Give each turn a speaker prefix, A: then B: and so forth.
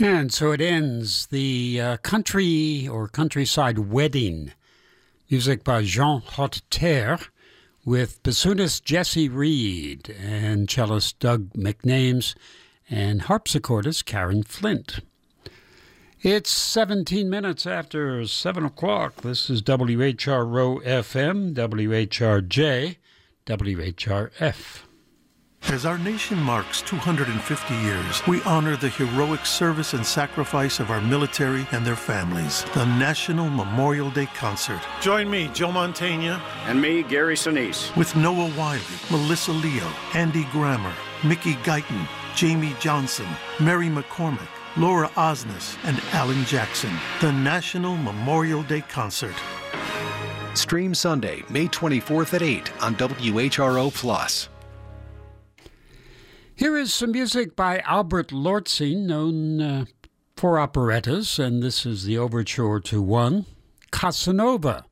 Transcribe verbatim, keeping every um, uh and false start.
A: And so it ends, the uh, country or countryside wedding. Music by Jean Hotteterre with bassoonist Jesse Reed and cellist Doug McNames and harpsichordist Karen Flint. It's seventeen minutes after seven o'clock. This is W H R O F M, W H R J, W H R F.
B: As our nation marks two hundred fifty years, we honor the heroic service and sacrifice of our military and their families. The National Memorial Day Concert. Join me, Joe Mantegna.
C: And me, Gary Sinise.
B: With Noah Wiley, Melissa Leo, Andy Grammer, Mickey Guyton, Jamie Johnson, Mary McCormick, Laura Osnes, and Alan Jackson. The National Memorial Day Concert.
D: Stream Sunday, May twenty-fourth at eight on W H R O Plus.
A: Here is some music by Albert Lortzing, known uh, for operettas, and this is the overture to one, Casanova.